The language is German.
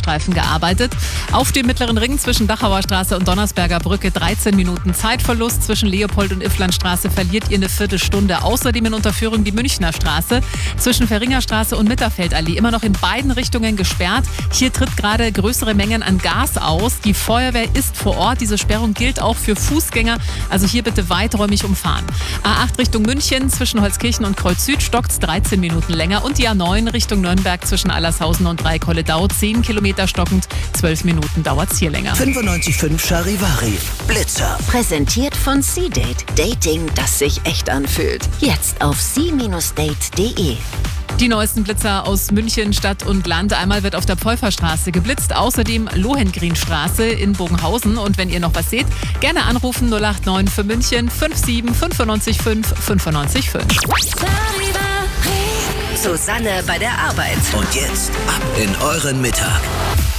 Mittelstreifen gearbeitet. Auf dem Mittleren Ring zwischen Dachauer Straße und Donnersberger Brücke 13 Minuten Zeitverlust. Zwischen Leopold- und Ifflandstraße verliert ihr eine Viertelstunde. Außerdem in Unterführung die Münchner Straße. Zwischen Feringerstraße und Mitterfeldallee immer noch in beiden Richtungen gesperrt. Hier tritt gerade größere Mengen an Gas aus. Die Feuerwehr ist vor Ort. Diese Sperrung gilt auch für Fußgänger. Also hier bitte weiträumig umfahren. A8 Richtung München zwischen Holzkirchen und Kreuz Süd stockt 13 Minuten länger. Und die A9 Richtung Nürnberg zwischen Allershausen und Dreikolledau 10 Kilometer stockend. 12 Minuten dauert es hier länger. 95.5 Charivari. Blitzer. Präsentiert von C-Date. Dating, das sich echt anfühlt. Jetzt auf c-date.de. Die neuesten Blitzer aus München, Stadt und Land. Einmal wird auf der Pfeuferstraße geblitzt, außerdem Lohengrinstraße in Bogenhausen. Und wenn ihr noch was seht, gerne anrufen 089 für München 57 95 5 95 5. Susanne bei der Arbeit. Und jetzt ab in euren Mittag.